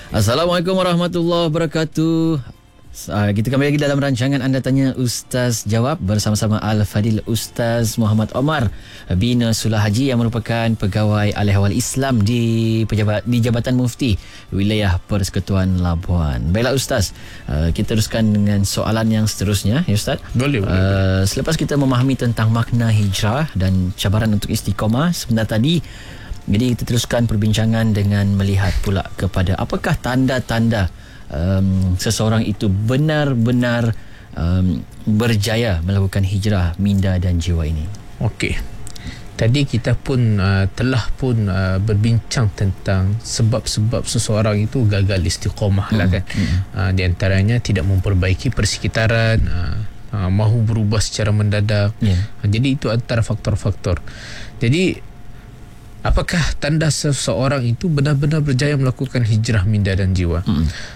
Assalamualaikum warahmatullahi wabarakatuh. Kita kembali lagi dalam rancangan Anda Tanya Ustaz Jawab bersama-sama Al-Fadil Ustaz Muhammad Omar Bina Sulah Haji yang merupakan pegawai Al-Ehwal Islam di Jabatan Mufti Wilayah Persekutuan Labuan. Baiklah Ustaz, kita teruskan dengan soalan yang seterusnya ya Ustaz. Boleh. Selepas kita memahami tentang makna hijrah dan cabaran untuk istiqamah sebentar tadi, jadi kita teruskan perbincangan dengan melihat pula kepada apakah tanda-tanda seseorang itu benar-benar berjaya melakukan hijrah minda dan jiwa ini. Okey. Tadi kita pun telah berbincang tentang sebab-sebab seseorang itu gagal istiqamah lah kan. Di antaranya tidak memperbaiki persekitaran, mahu berubah secara mendadak. Jadi itu antara faktor-faktor. Jadi apakah tanda seseorang itu benar-benar berjaya melakukan hijrah minda dan jiwa?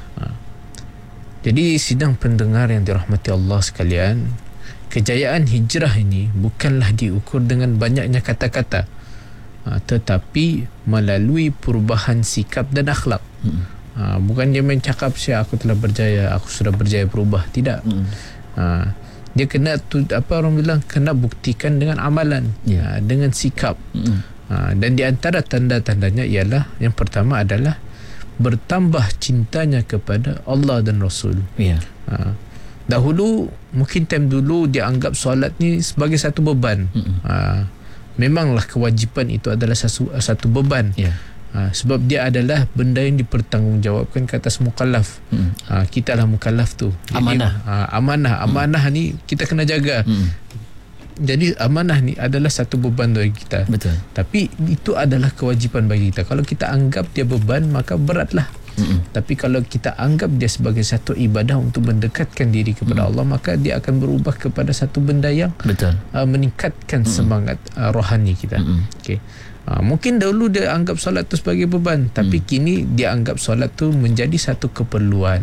Jadi sidang pendengar yang dirahmati Allah sekalian, kejayaan hijrah ini bukanlah diukur dengan banyaknya kata-kata, tetapi melalui perubahan sikap dan akhlak. Bukan dia main cakap aku telah berjaya, aku sudah berjaya berubah. Tidak. Dia kena orang bilang kena buktikan dengan amalan, dengan sikap. Dan di antara tanda-tandanya ialah yang pertama adalah bertambah cintanya kepada Allah dan Rasul. Dahulu, mungkin time dulu dia anggap solat ni sebagai satu beban. Memanglah kewajipan itu adalah satu beban. Sebab dia adalah benda yang dipertanggungjawabkan ke atas mukallaf. Kita lah mukallaf tu. Amanah. Amanah ni kita kena jaga. Jadi amanah ni adalah satu beban bagi kita. Betul. Tapi itu adalah kewajipan bagi kita. Kalau kita anggap dia beban, maka beratlah. Tapi kalau kita anggap dia sebagai satu ibadah untuk mendekatkan diri kepada Allah, maka dia akan berubah kepada satu benda yang meningkatkan semangat rohani kita. Okay. Mungkin dahulu dia anggap solat tu sebagai beban, tapi kini dia anggap solat tu menjadi satu keperluan.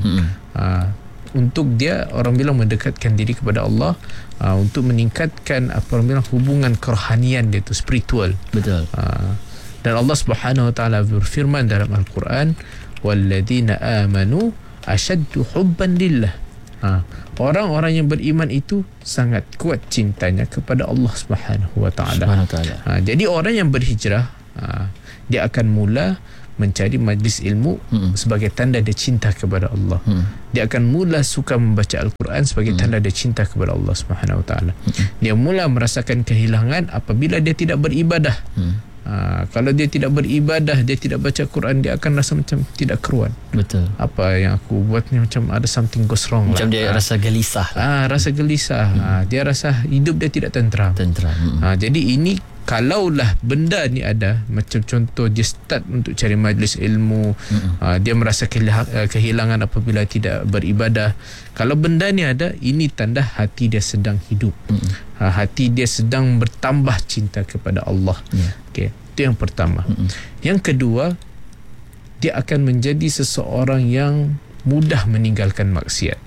Untuk dia orang bilang mendekatkan diri kepada Allah, untuk meningkatkan orang bilang hubungan kerohanian dia tu, spiritual. Betul. Dan Allah Subhanahu wa taala berfirman dalam Al-Quran, walladzina amanu ashaddu hubban lillah. Orang-orang yang beriman itu sangat kuat cintanya kepada Allah Subhanahu wa taala. Jadi orang yang berhijrah, dia akan mula mencari majlis ilmu sebagai tanda dia cinta kepada Allah. Dia akan mula suka membaca Al-Quran sebagai tanda dia cinta kepada Allah Subhanahu wa taala. Dia mula merasakan kehilangan apabila dia tidak beribadah. Kalau dia tidak beribadah, dia tidak baca Quran, dia akan rasa macam tidak keruan. Betul. Apa yang aku buat ni macam ada something goes wrong. Macam dia rasa gelisah. Rasa gelisah. Dia rasa hidup dia tidak tenteram. Jadi ini kalaulah benda ni ada, macam contoh dia start untuk cari majlis ilmu, dia merasa kehilangan apabila tidak beribadah. Kalau benda ni ada, ini tanda hati dia sedang hidup. Hati dia sedang bertambah cinta kepada Allah. Okay. Itu yang pertama. Yang kedua, dia akan menjadi seseorang yang mudah meninggalkan maksiat.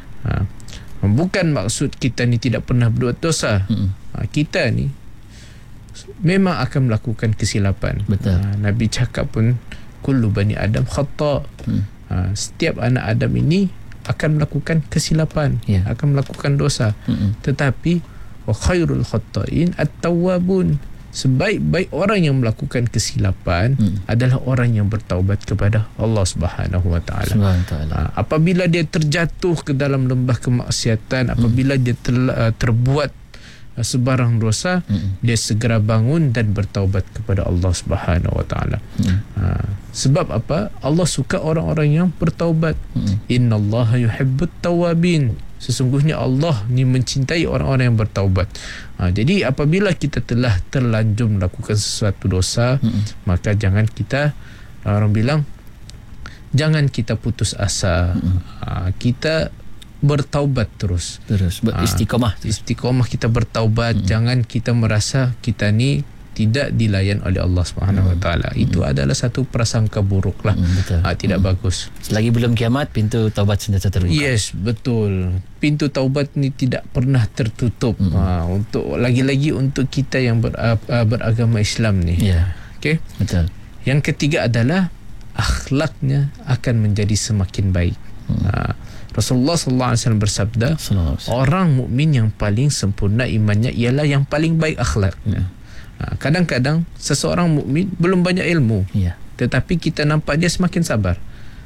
Bukan maksud kita ni tidak pernah berbuat dosa. Kita ni memang akan melakukan kesilapan. Betul. Nabi cakap pun kullu bani Adam khata'. Setiap anak Adam ini akan melakukan kesilapan, akan melakukan dosa. Tetapi wa khairul khata'in at-tawwabun. Sebaik-baik orang yang melakukan kesilapan adalah orang yang bertaubat kepada Allah Subhanahu wa taala. Apabila dia terjatuh ke dalam lembah kemaksiatan, apabila dia terbuat sebarang dosa, dia segera bangun dan bertaubat kepada Allah Subhanahu wa taala. Sebab apa? Allah suka orang-orang yang bertaubat. Innallaha yuhibbut tawwabin. Sesungguhnya Allah ni mencintai orang-orang yang bertaubat. Jadi apabila kita telah terlanjur melakukan sesuatu dosa, maka jangan kita, orang bilang, jangan kita putus asa. Kita bertaubat terus istiqamah kita bertaubat. Jangan kita merasa kita ni tidak dilayan oleh Allah Subhanahu wa taala. Itu adalah satu prasangka buruk lah. Tidak bagus. Selagi belum kiamat, pintu taubat sentiasa terbuka. Yes, betul. Pintu taubat ni tidak pernah tertutup. Untuk lagi-lagi untuk kita yang beragama Islam ni. Okay? Betul. Yang ketiga adalah akhlaknya akan menjadi semakin baik. Rasulullah sallallahu alaihi wasallam bersabda, orang mukmin yang paling sempurna imannya ialah yang paling baik akhlaknya. Kadang-kadang seseorang mukmin belum banyak ilmu, tetapi kita nampak dia semakin sabar.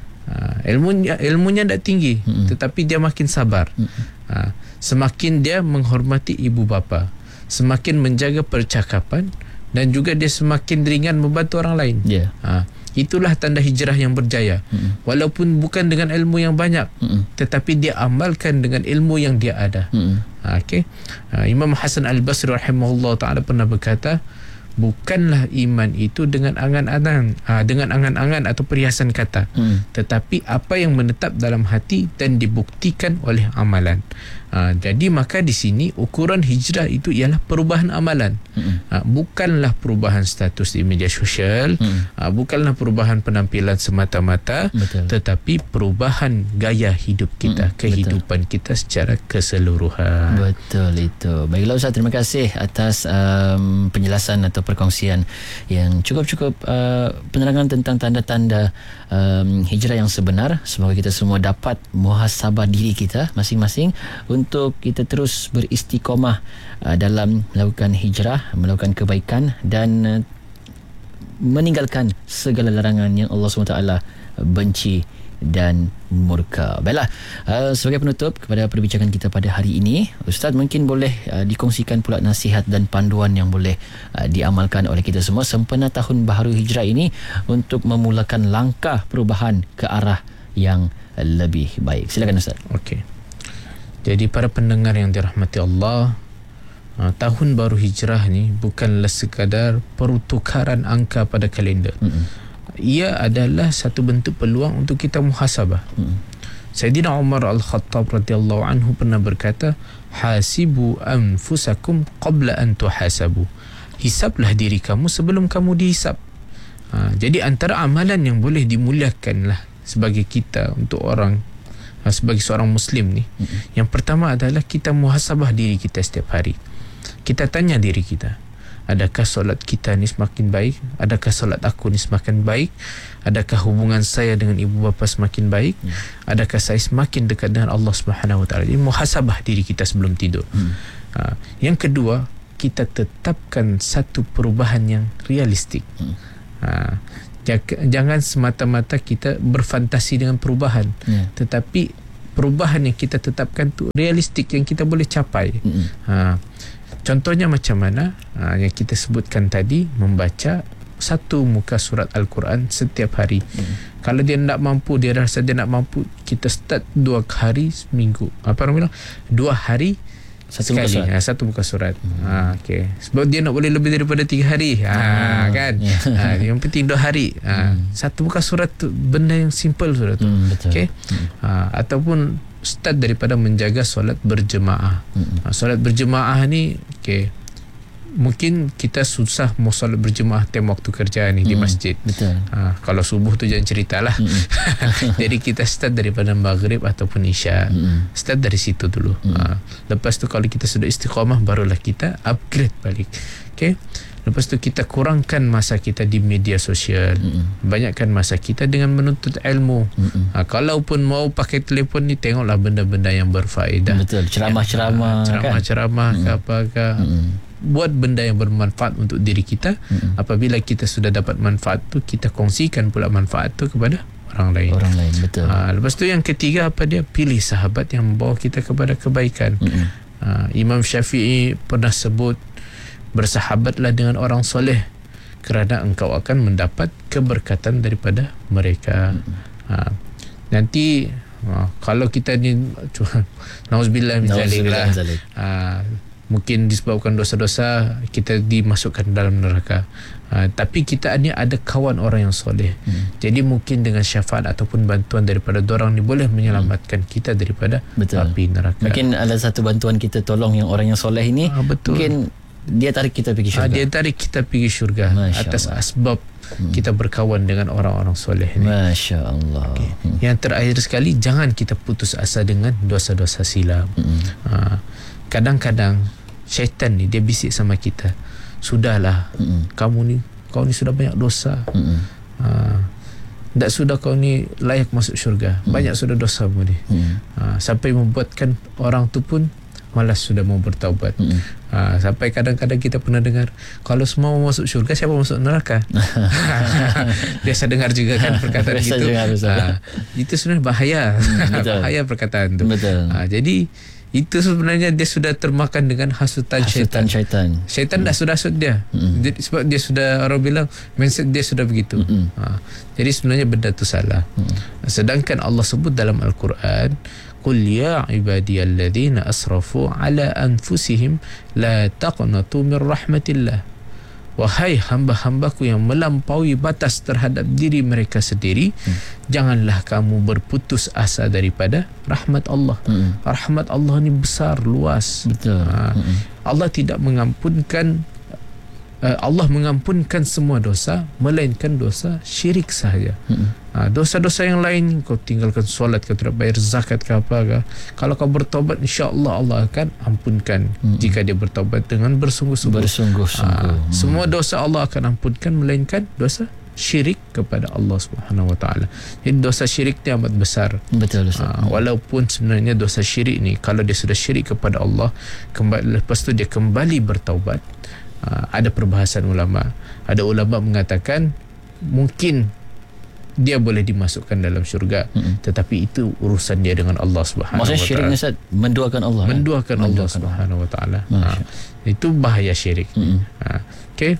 Ilmunya tak tinggi, tetapi dia makin sabar. Semakin dia menghormati ibu bapa, semakin menjaga percakapan, dan juga dia semakin ringan membantu orang lain. Itulah tanda hijrah yang berjaya. Walaupun bukan dengan ilmu yang banyak, tetapi dia amalkan dengan ilmu yang dia ada. Imam Hasan Al-Basri rahimahullah ta'ala pernah berkata, bukanlah iman itu dengan angan-angan atau perhiasan kata, tetapi apa yang menetap dalam hati dan dibuktikan oleh amalan. Jadi maka di sini ukuran hijrah itu ialah perubahan amalan, bukanlah perubahan status di media sosial, bukanlah perubahan penampilan semata-mata, tetapi perubahan gaya hidup kita, kehidupan kita secara keseluruhan. Betul itu. Baiklah Ustaz, terima kasih atas penjelasan atau perkongsian yang cukup penerangan tentang tanda-tanda hijrah yang sebenar. Semoga kita semua dapat muhasabah diri kita masing-masing untuk kita terus beristiqamah dalam melakukan hijrah, melakukan kebaikan dan meninggalkan segala larangan yang Allah SWT benci dan murka. Baiklah, sebagai penutup kepada perbincangan kita pada hari ini, Ustaz mungkin boleh dikongsikan pula nasihat dan panduan yang boleh diamalkan oleh kita semua sempena tahun baharu hijrah ini untuk memulakan langkah perubahan ke arah yang lebih baik. Silakan Ustaz. Okey. Jadi para pendengar yang dirahmati Allah, tahun baru hijrah ni bukanlah sekadar pertukaran angka pada kalender. Ia adalah satu bentuk peluang untuk kita muhasabah. Sayyidina Umar Al-Khattab radhiyallahu anhu pernah berkata, hasibu anfusakum qabla an tuhasabu. Hisablah diri kamu sebelum kamu dihisab. Jadi antara amalan yang boleh dimuliakanlah sebagai kita untuk orang, sebagai seorang Muslim ni, yang pertama adalah kita muhasabah diri kita setiap hari. Kita tanya diri kita, adakah solat kita ni semakin baik? Adakah solat aku ni semakin baik? Adakah hubungan saya dengan ibu bapa semakin baik? Adakah saya semakin dekat dengan Allah Subhanahu Wa Taala? Jadi muhasabah diri kita sebelum tidur. Yang kedua, kita tetapkan satu perubahan yang realistik. Jangan semata-mata kita berfantasi dengan perubahan, tetapi perubahan yang kita tetapkan tu realistik, yang kita boleh capai. Contohnya macam mana yang kita sebutkan tadi, membaca satu muka surat Al-Quran setiap hari. Kalau dia nak mampu, dia rasa dia nak mampu, kita start 2 hari seminggu. Apa orang bilang? 2 hari satu sekali, muka surat. satu muka surat. Okay. Sebab dia nak boleh lebih daripada 3 hari. Kan? Yang penting 2 hari. Satu muka surat tu benda yang simple surat tu. Okay? Ataupun start daripada menjaga solat berjemaah. Solat berjemaah ni, okay, mungkin kita susah mau solat berjemaah time waktu kerja ni di masjid. Kalau subuh tu jangan ceritalah. Jadi kita start daripada maghrib ataupun isya. Start dari situ dulu. Lepas tu kalau kita sudah istiqamah, barulah kita upgrade balik. Okay? Lepas tu kita kurangkan masa kita di media sosial, banyakkan masa kita dengan menuntut ilmu. Kalaupun mau pakai telefon ni, tengoklah benda-benda yang berfaedah. Betul, ceramah-ceramah ke apakah. Buat benda yang bermanfaat untuk diri kita. Apabila kita sudah dapat manfaat tu, kita kongsikan pula manfaat tu kepada orang lain. Betul. Lepas tu yang ketiga, apa dia? Pilih sahabat yang membawa kita kepada kebaikan. Imam Syafi'i pernah sebut, bersahabatlah dengan orang soleh, kerana engkau akan mendapat keberkatan daripada mereka. Nanti kalau kita ni nauzubillah min zalik lah, mungkin disebabkan dosa-dosa kita dimasukkan dalam neraka. Tapi kita ni ada kawan orang yang soleh. Jadi mungkin dengan syafaat ataupun bantuan daripada dorang ni boleh menyelamatkan kita daripada api neraka. Mungkin ada satu bantuan kita tolong yang orang yang soleh ini, mungkin dia tarik kita pergi syurga. Dia tarik kita pergi syurga atas asbab kita berkawan dengan orang-orang soleh ni. Masya Allah. Yang terakhir sekali, jangan kita putus asa dengan dosa-dosa silam. Kadang-kadang syaitan ni dia bisik sama kita, sudahlah, kau ni sudah banyak dosa. tak sudah kau ni layak masuk syurga. Banyak sudah dosamu ni. Sampai membuatkan orang tu pun malas sudah mau bertaubat. Sampai kadang-kadang kita pernah dengar, kalau semua mau masuk syurga, siapa masuk neraka? Biasa dengar juga kan perkataan gitu. Itu sebenarnya bahaya. Bahaya perkataan tu. Jadi itu sebenarnya dia sudah termakan dengan hasutan syaitan. Syaitan dah sudah hasut dia. Jadi, sebab dia sudah, orang bilang mindset dia sudah begitu. Jadi sebenarnya benda tu salah. Sedangkan Allah sebut dalam Al-Quran, qul ya ibadiyalladzina asrafu ala anfusihim la taqnatu min rahmatillah. Wahai hamba-hambaku yang melampaui batas terhadap diri mereka sendiri, janganlah kamu berputus asa daripada rahmat Allah. Rahmat Allah ni besar, luas. Betul. Allah tidak mengampunkan, Allah mengampunkan semua dosa melainkan dosa syirik sahaja. Dosa-dosa yang lain, kau tinggalkan solat, kau tidak bayar zakat ke apa ke, kalau kau bertobat, insya-Allah Allah akan ampunkan jika dia bertobat dengan bersungguh-sungguh. Semua dosa Allah akan ampunkan melainkan dosa syirik kepada Allah Subhanahu Wa Taala. Jadi dosa syirik ni amat besar. Betul Ustaz. Walaupun sebenarnya dosa syirik ni, kalau dia sudah syirik kepada Allah, lepas tu dia kembali bertaubat, ada perbahasan ulama. Ada ulama mengatakan mungkin dia boleh dimasukkan dalam syurga, tetapi itu urusan dia dengan Allah Subhanahu Wa Taala. Maksudnya syirik ni Ustaz, menduakan Allah. Menduakan Allah Subhanahu Wa Taala. Itu bahaya syirik. Okey.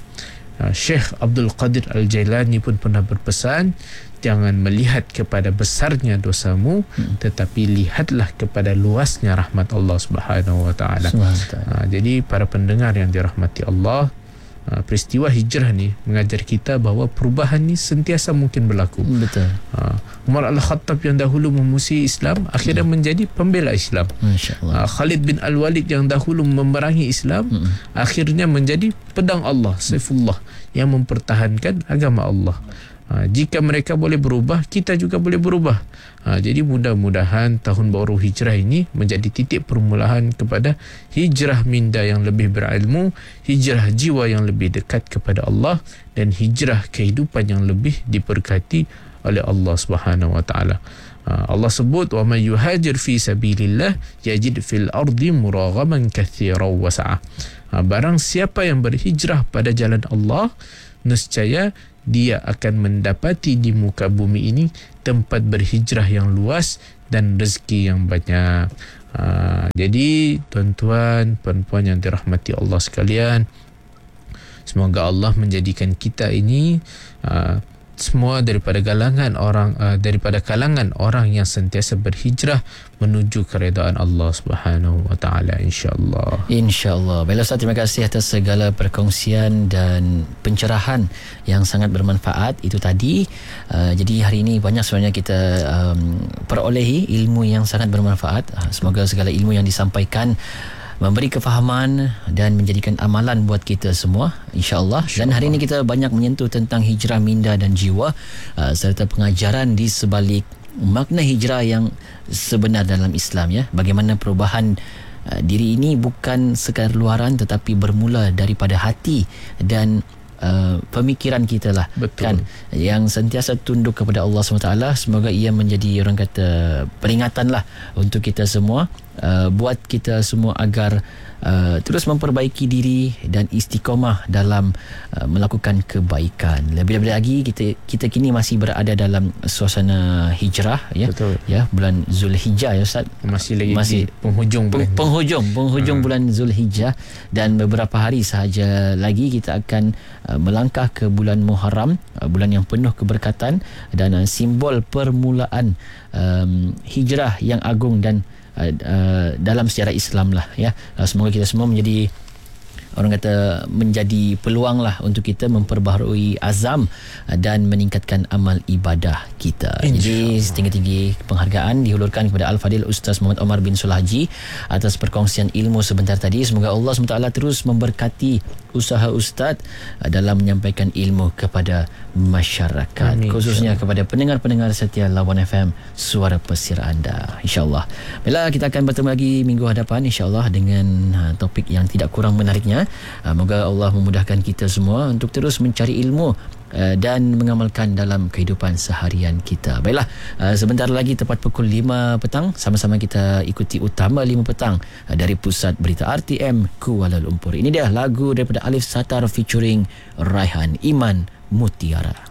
Syekh Abdul Qadir Al-Jailani pun pernah berpesan, jangan melihat kepada besarnya dosamu, tetapi lihatlah kepada luasnya rahmat Allah Subhanahu Wa Taala. Jadi para pendengar yang dirahmati Allah, peristiwa hijrah ni mengajar kita bahawa perubahan ni sentiasa mungkin berlaku. Betul. Umar Al-Khattab yang dahulu memusuhi Islam akhirnya menjadi pembela Islam. Masya-Allah. Khalid bin Al-Walid yang dahulu memerangi Islam akhirnya menjadi pedang Allah, Saifullah, yang mempertahankan agama Allah. Jika mereka boleh berubah, kita juga boleh berubah. Jadi mudah-mudahan tahun baru hijrah ini menjadi titik permulaan kepada hijrah minda yang lebih berilmu, hijrah jiwa yang lebih dekat kepada Allah, dan hijrah kehidupan yang lebih diberkati oleh Allah Subhanahu Wa Taala. Allah sebut, wa may yuhajir fi sabilillah yajid fil ardi muraghaman katsiran wa sa'a. Barang siapa yang berhijrah pada jalan Allah, nescaya dia akan mendapati di muka bumi ini tempat berhijrah yang luas dan rezeki yang banyak. Jadi tuan-tuan, puan-puan yang dirahmati Allah sekalian, semoga Allah menjadikan kita ini semua daripada kalangan orang yang sentiasa berhijrah menuju keredaan Allah Subhanahu Wa Taala, insya-Allah. Insya-Allah. Baiklah Ustaz, terima kasih atas segala perkongsian dan pencerahan yang sangat bermanfaat itu tadi. Jadi hari ini banyak sebenarnya kita perolehi ilmu yang sangat bermanfaat. Semoga segala ilmu yang disampaikan memberi kefahaman dan menjadikan amalan buat kita semua, insya-Allah. Dan hari ini kita banyak menyentuh tentang hijrah minda dan jiwa, serta pengajaran di sebalik makna hijrah yang sebenar dalam Islam, ya. Bagaimana perubahan diri ini bukan sekadar luaran tetapi bermula daripada hati dan pemikiran kita lah. Betul. Kan, yang sentiasa tunduk kepada Allah SWT. Semoga ia menjadi, orang kata, peringatan lah untuk kita semua, buat kita semua agar terus memperbaiki diri dan istiqamah dalam melakukan kebaikan. Lebih-lebih lagi kita kini masih berada dalam suasana hijrah, ya. Betul. Ya, bulan Zulhijjah, ya Ustaz. Masih di penghujung bulan Zulhijjah, dan beberapa hari sahaja lagi kita akan melangkah ke bulan Muharram, bulan yang penuh keberkatan dan simbol permulaan hijrah yang agung dan dalam sejarah Islam lah, ya. Semoga kita semua menjadi, orang kata, menjadi peluang lah untuk kita memperbaharui azam dan meningkatkan amal ibadah kita. Jadi setinggi-tinggi penghargaan dihulurkan kepada Al-Fadil Ustaz Muhammad Omar bin Sulh Haji atas perkongsian ilmu sebentar tadi. Semoga Allah SWT terus memberkati usaha Ustaz dalam menyampaikan ilmu kepada masyarakat. Amin. Khususnya kepada pendengar-pendengar setia Lawan FM, suara pesir anda, insyaAllah. Baiklah, kita akan bertemu lagi minggu hadapan, insyaAllah, dengan topik yang tidak kurang menariknya. Moga Allah memudahkan kita semua untuk terus mencari ilmu dan mengamalkan dalam kehidupan seharian kita. Baiklah, sebentar lagi tepat pukul 5 petang, sama-sama kita ikuti Utama 5 petang dari Pusat Berita RTM Kuala Lumpur. Ini dia lagu daripada Alif Satar featuring Raihan Iman Mutiara.